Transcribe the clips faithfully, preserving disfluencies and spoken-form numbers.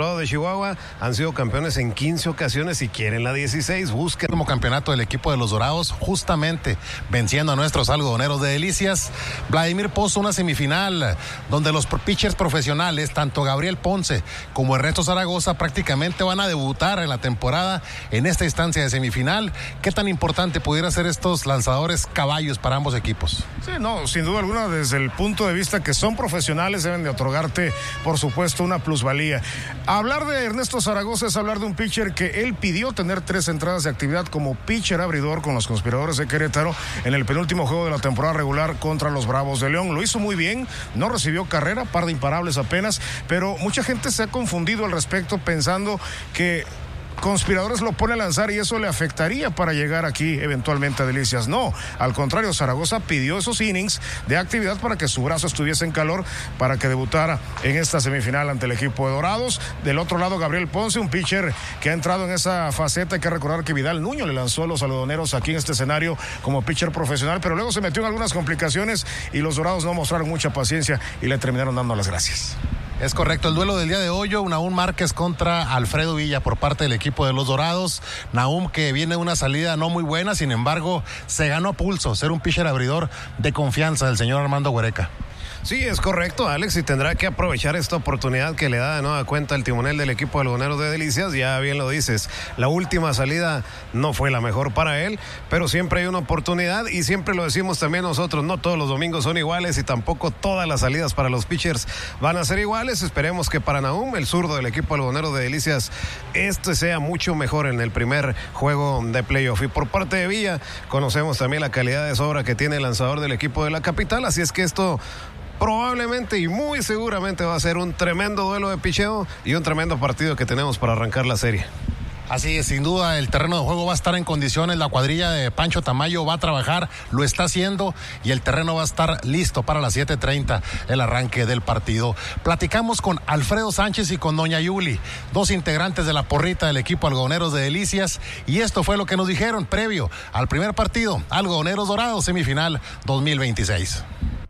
Dorado de Chihuahua han sido campeones en quince ocasiones y quieren la dieciséis. Buscan como campeonato del equipo de los Dorados, justamente venciendo a nuestros algodoneros de Delicias. Vladimir Pozo, una semifinal donde los pitchers profesionales, tanto Gabriel Ponce como Ernesto Zaragoza, prácticamente van a debutar en la temporada en esta instancia de semifinal. ¿Qué tan importante pudiera ser estos lanzadores caballos para ambos equipos? Sí, no, sin duda alguna, desde el punto de vista que son profesionales, deben de otorgarte, por supuesto, una plusvalía. Hablar de Ernesto Zaragoza es hablar de un pitcher que él pidió tener tres entradas de actividad como pitcher abridor con los Conspiradores de Querétaro en el penúltimo juego de la temporada regular contra los Bravos de León. Lo hizo muy bien, no recibió carrera, par de imparables apenas, pero mucha gente se ha confundido al respecto pensando que Conspiradores lo pone a lanzar y eso le afectaría para llegar aquí eventualmente a Delicias. No, al contrario, Zaragoza pidió esos innings de actividad para que su brazo estuviese en calor para que debutara en esta semifinal ante el equipo de Dorados. Del otro lado, Gabriel Ponce, un pitcher que ha entrado en esa faceta. Hay que recordar que Vidal Nuño le lanzó a los algodoneros aquí en este escenario como pitcher profesional, pero luego se metió en algunas complicaciones y los Dorados no mostraron mucha paciencia y le terminaron dando las gracias. Es correcto, el duelo del día de hoy, Nahum Márquez contra Alfredo Villa por parte del equipo de los Dorados. Nahum, que viene de una salida no muy buena, sin embargo, se ganó a pulso ser un pitcher abridor de confianza del señor Armando Huereca. Sí, es correcto, Alex, y tendrá que aprovechar esta oportunidad que le da de nueva cuenta el timonel del equipo algodoneros de Delicias. Ya bien lo dices, la última salida no fue la mejor para él, pero siempre hay una oportunidad y siempre lo decimos también nosotros, no todos los domingos son iguales y tampoco todas las salidas para los pitchers van a ser iguales. Esperemos que para Nahum, el zurdo del equipo algodonero de Delicias, este sea mucho mejor en el primer juego de playoff. Y por parte de Villa, conocemos también la calidad de sobra que tiene el lanzador del equipo de la capital, así es que esto probablemente y muy seguramente va a ser un tremendo duelo de picheo y un tremendo partido que tenemos para arrancar la serie. Así es, sin duda el terreno de juego va a estar en condiciones, la cuadrilla de Pancho Tamayo va a trabajar, lo está haciendo y el terreno va a estar listo para las siete treinta, el arranque del partido. Platicamos con Alfredo Sánchez y con doña Yuli, dos integrantes de la porrita del equipo Algodoneros de Delicias, y esto fue lo que nos dijeron previo al primer partido, Algodoneros Dorados, semifinal dos mil veintiséis.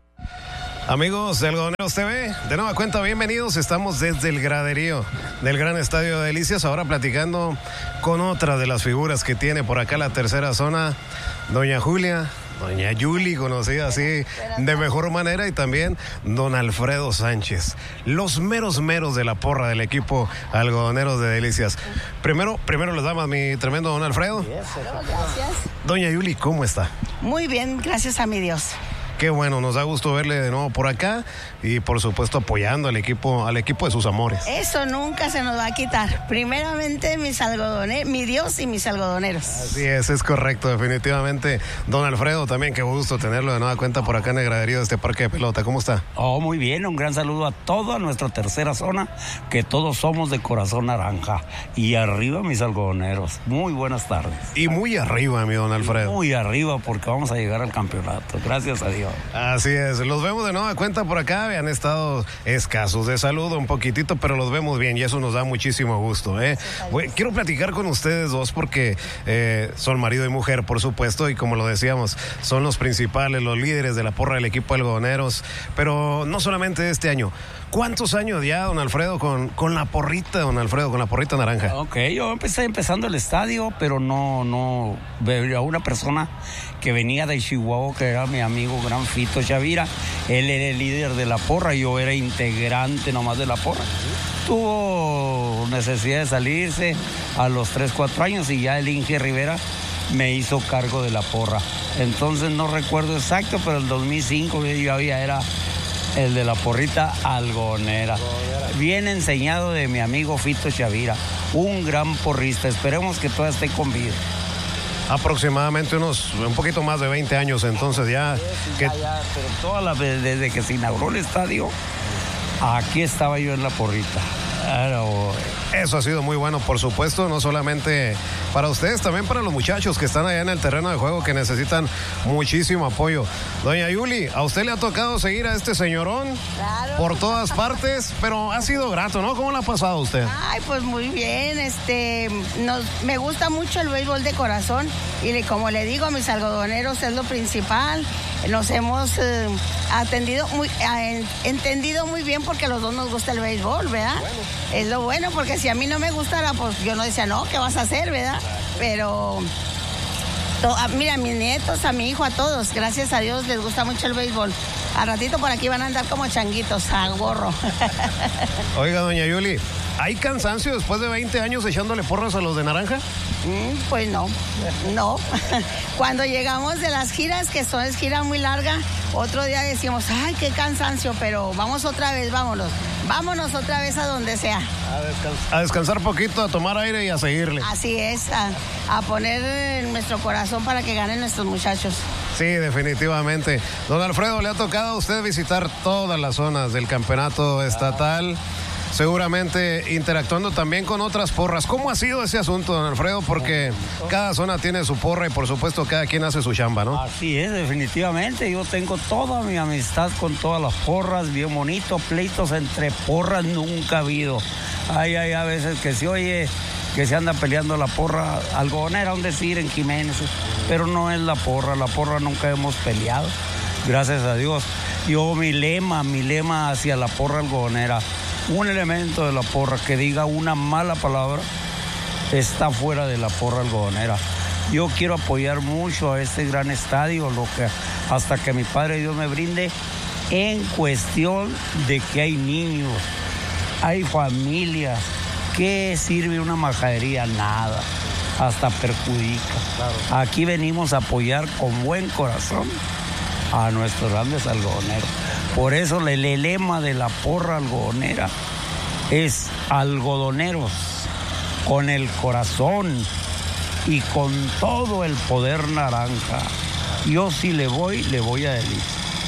Amigos de Algodoneros T V, de nueva cuenta, bienvenidos. Estamos desde el graderío del Gran Estadio de Delicias, ahora platicando con otra de las figuras que tiene por acá la tercera zona, doña Julia, doña Yuli, conocida así de mejor manera, y también don Alfredo Sánchez, los meros meros de la porra del equipo Algodoneros de Delicias. Primero, primero les damos mi tremendo don Alfredo. Gracias. Doña Yuli, ¿cómo está? Muy bien, gracias a mi Dios. Qué bueno, nos da gusto verle de nuevo por acá y por supuesto apoyando al equipo, al equipo de sus amores. Eso nunca se nos va a quitar. Primeramente mis algodoneros, mi Dios y mis algodoneros. Así es, es correcto, definitivamente. Don Alfredo, también qué gusto tenerlo de nueva cuenta por acá en el graderío de este parque de pelota. ¿Cómo está? Oh, muy bien, un gran saludo a toda nuestra tercera zona, que todos somos de corazón naranja. Y arriba mis algodoneros. Muy buenas tardes. Y muy arriba, mi don Alfredo. Muy arriba, porque vamos a llegar al campeonato. Gracias a Dios. Así es, los vemos de nueva cuenta por acá, han estado escasos de salud un poquitito, pero los vemos bien y eso nos da muchísimo gusto, ¿eh? Bueno, quiero platicar con ustedes dos porque eh, son marido y mujer, por supuesto, y como lo decíamos, son los principales, los líderes de la porra del equipo Algodoneros, pero no solamente de este año. ¿Cuántos años ya, don Alfredo, con, con la porrita, don Alfredo, con la porrita naranja? Ok, yo empecé empezando el estadio, pero no, no, a una persona que venía de Chihuahua, que era mi amigo gran Fito Chavira, él era el líder de la porra, yo era integrante nomás de la porra. Tuvo necesidad de salirse a los tres, cuatro años y ya el Inge Rivera me hizo cargo de la porra. Entonces no recuerdo exacto, pero el dos mil cinco yo ya era el de la porrita algonera. Bien enseñado de mi amigo Fito Chavira, un gran porrista. Esperemos que todavía esté con vida. Aproximadamente unos, un poquito más de veinte años, entonces ya. Sí, que... ya, ya, pero toda la, desde que se inauguró el estadio, aquí estaba yo en la porrita. Pero... Eso ha sido muy bueno, por supuesto, no solamente para ustedes, también para los muchachos que están allá en el terreno de juego, que necesitan muchísimo apoyo. Doña Yuli, a usted le ha tocado seguir a este señorón Claro. por todas partes, pero ha sido grato, ¿no? ¿Cómo le ha pasado a usted? Ay, pues muy bien, este, nos, me gusta mucho el béisbol de corazón y le, como le digo a mis algodoneros es lo principal nos hemos eh, atendido muy, eh, entendido muy bien porque a los dos nos gusta el béisbol, ¿verdad? Bueno. Es lo bueno, porque si a mí no me gustara, pues yo no decía, no, ¿qué vas a hacer, verdad? Pero, to, a, mira, a mis nietos, a mi hijo, a todos, gracias a Dios les gusta mucho el béisbol. A ratito por aquí van a andar como changuitos, a gorro. Oiga, doña Yuli, ¿hay cansancio después de veinte años echándole porras a los de naranja? Mm, pues no, no. Cuando llegamos de las giras, que son es gira muy larga, otro día decimos, ay, qué cansancio, pero vamos otra vez, vámonos. Vámonos otra vez a donde sea. A descansar, a descansar poquito, a tomar aire y a seguirle. Así es, a, a poner en nuestro corazón para que ganen nuestros muchachos. Sí, definitivamente. Don Alfredo, le ha tocado a usted visitar todas las zonas del campeonato estatal, seguramente interactuando también con otras porras. ¿Cómo ha sido ese asunto, don Alfredo? Porque cada zona tiene su porra y por supuesto cada quien hace su chamba, ¿no? Así es, definitivamente. Yo tengo toda mi amistad con todas las porras, bien bonito, pleitos entre porras nunca ha habido. Hay, hay a veces que se oye que se anda peleando la porra algodonera, un decir en Jiménez, pero no es la porra, la porra nunca hemos peleado, gracias a Dios. Yo mi lema, mi lema hacia la porra algodonera, un elemento de la porra que diga una mala palabra está fuera de la porra algodonera. Yo quiero apoyar mucho a este gran estadio, lo que hasta que mi Padre Dios me brinde, en cuestión de que hay niños, hay familias. ¿Qué sirve una majadería? Nada, hasta perjudica. Claro. Aquí venimos a apoyar con buen corazón a nuestros grandes algodoneros. Por eso el, el lema de la porra algodonera es algodoneros con el corazón y con todo el poder naranja. Yo si le voy, le voy a Delicias.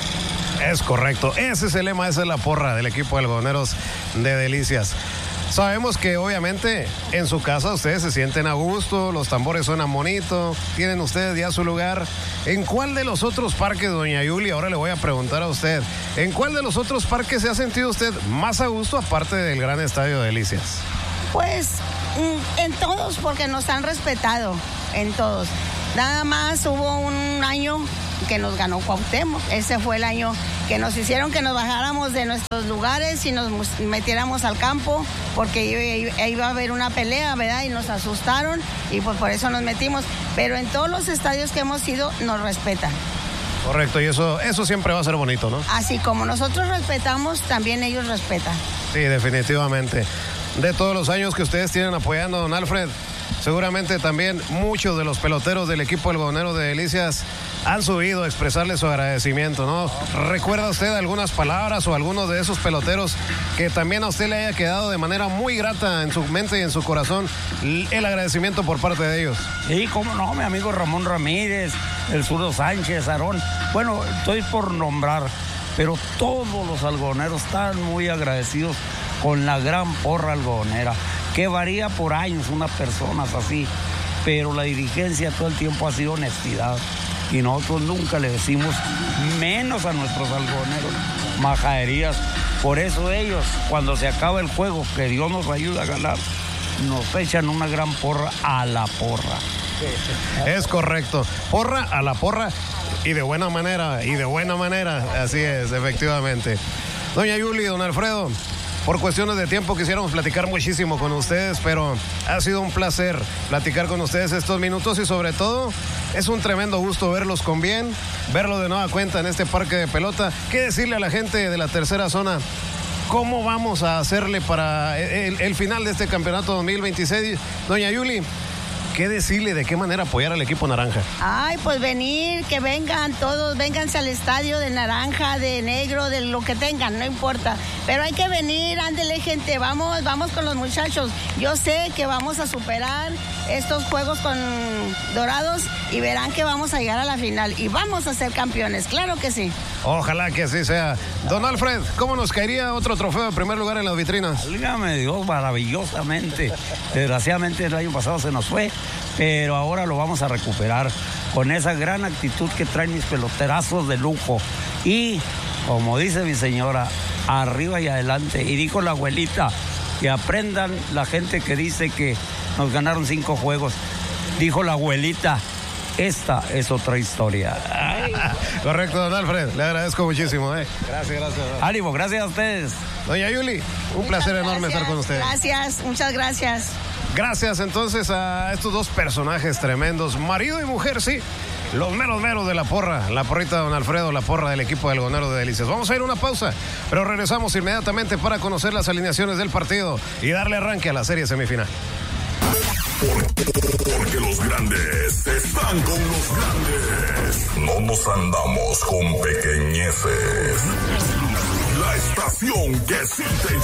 Es correcto, ese es el lema, esa es la porra del equipo de algodoneros de Delicias. Sabemos que obviamente en su casa ustedes se sienten a gusto, los tambores suenan bonito, tienen ustedes ya su lugar. ¿En cuál de los otros parques, doña Yuli, ahora le voy a preguntar a usted, ¿en cuál de los otros parques se ha sentido usted más a gusto aparte del gran estadio de Delicias? Pues en todos, porque nos han respetado, en todos. Nada más hubo un año que nos ganó Cuauhtémoc. Ese fue el año que nos hicieron que nos bajáramos de nuestros lugares y nos metiéramos al campo, porque iba a haber una pelea, ¿verdad? Y nos asustaron y pues por eso nos metimos. Pero en todos los estadios que hemos ido nos respetan. Correcto, y eso, eso siempre va a ser bonito, ¿no? Así como nosotros respetamos, también ellos respetan. Sí, definitivamente. De todos los años que ustedes tienen apoyando a don Alfred, seguramente también muchos de los peloteros del equipo algodonero de Delicias han subido a expresarle su agradecimiento, ¿no? ¿Recuerda usted algunas palabras o algunos de esos peloteros que también a usted le haya quedado de manera muy grata en su mente y en su corazón el agradecimiento por parte de ellos? Sí, cómo no, mi amigo Ramón Ramírez, el zurdo Sánchez, Aarón. Bueno, estoy por nombrar, pero todos los algodoneros están muy agradecidos con la gran porra algodonera, que varía por años unas personas así, pero la dirigencia todo el tiempo ha sido honestidad y nosotros nunca le decimos menos a nuestros algodoneros majaderías. Por eso ellos, cuando se acaba el juego, que Dios nos ayuda a ganar, nos echan una gran porra a la porra. Es correcto, porra a la porra y de buena manera, y de buena manera, así es, efectivamente. Doña Yuli, don Alfredo, por cuestiones de tiempo quisiéramos platicar muchísimo con ustedes, pero ha sido un placer platicar con ustedes estos minutos y sobre todo es un tremendo gusto verlos con bien, verlo de nueva cuenta en este parque de pelota. ¿Qué decirle a la gente de la tercera zona? ¿Cómo vamos a hacerle para el, el final de este campeonato dos mil veintiséis? Doña Yuli, ¿qué decirle? ¿De qué manera apoyar al equipo naranja? Ay, pues venir, que vengan todos, vénganse al estadio de naranja, de negro, de lo que tengan, no importa. Pero hay que venir, ándele gente, vamos, vamos con los muchachos. Yo sé que vamos a superar estos juegos con Dorados y verán que vamos a llegar a la final y vamos a ser campeones, claro que sí. Ojalá que así sea. Don Alfred, ¿cómo nos caería otro trofeo de primer lugar en las vitrinas? Válgame Dios, maravillosamente. Desgraciadamente el año pasado se nos fue, pero ahora lo vamos a recuperar con esa gran actitud que traen mis peloterazos de lujo. Y, como dice mi señora, arriba y adelante. Y dijo la abuelita, que aprendan la gente que dice que nos ganaron cinco juegos. Dijo la abuelita, esta es otra historia. Correcto, don Alfred, le agradezco muchísimo. ¿eh? Gracias, gracias. Ánimo, gracias a ustedes. Doña Yuli, un Muchas placer gracias, enorme estar con ustedes. Gracias, muchas gracias. Gracias entonces a estos dos personajes tremendos, marido y mujer, sí, los meros meros de la porra, la porrita de don Alfredo, la porra del equipo del Algonero de Delicias. Vamos a ir a una pausa, pero regresamos inmediatamente para conocer las alineaciones del partido y darle arranque a la serie semifinal. Porque los grandes están con los grandes. No nos andamos con pequeñeces. La estación que sí te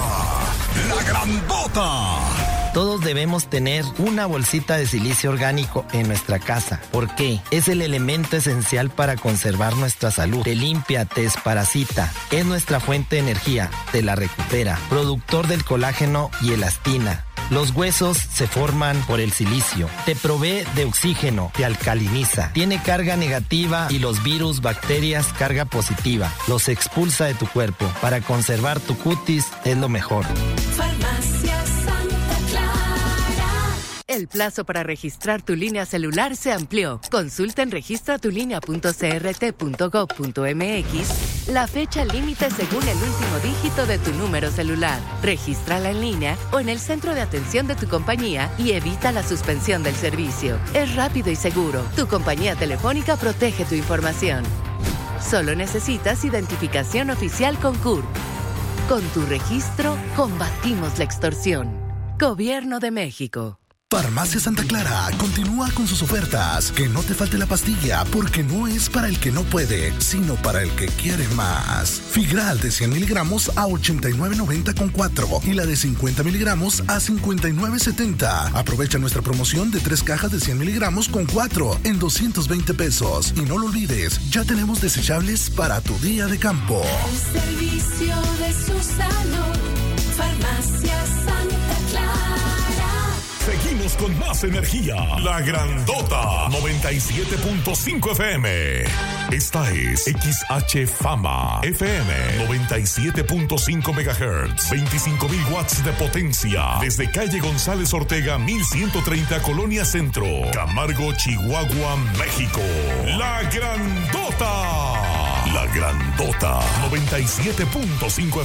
llega. La Grandota. Todos debemos tener una bolsita de silicio orgánico en nuestra casa. ¿Por qué? Es el elemento esencial para conservar nuestra salud. Te limpia, te desparasita. Es nuestra fuente de energía. Te la recupera. Productor del colágeno y elastina. Los huesos se forman por el silicio. Te provee de oxígeno, te alcaliniza. Tiene carga negativa y los virus, bacterias, carga positiva. Los expulsa de tu cuerpo. Para conservar tu cutis es lo mejor. Farmacia Santa Clara. El plazo para registrar tu línea celular se amplió. Consulta en registra tu línea punto c r t punto gov punto m x la fecha límite según el último dígito de tu número celular. Regístrala en línea o en el centro de atención de tu compañía y evita la suspensión del servicio. Es rápido y seguro. Tu compañía telefónica protege tu información. Solo necesitas identificación oficial con C U R P. Con tu registro, combatimos la extorsión. Gobierno de México. Farmacia Santa Clara continúa con sus ofertas. Que no te falte la pastilla, porque no es para el que no puede, sino para el que quiere más. Figral de cien miligramos a ochenta y nueve noventa con cuatro y la de cincuenta miligramos a cincuenta y nueve setenta. Aprovecha nuestra promoción de tres cajas de cien miligramos con cuatro en doscientos veinte pesos. Y no lo olvides, ya tenemos desechables para tu día de campo. El servicio de su salud. Farmacia Santa Clara. Seguimos con más energía. La Grandota noventa y siete punto cinco F M. Esta es X H Fama F M noventa y siete punto cinco megahertz. veinticinco mil watts de potencia. Desde calle González Ortega mil ciento treinta, Colonia Centro, Camargo, Chihuahua, México. La Grandota. La Grandota noventa y siete punto cinco F M.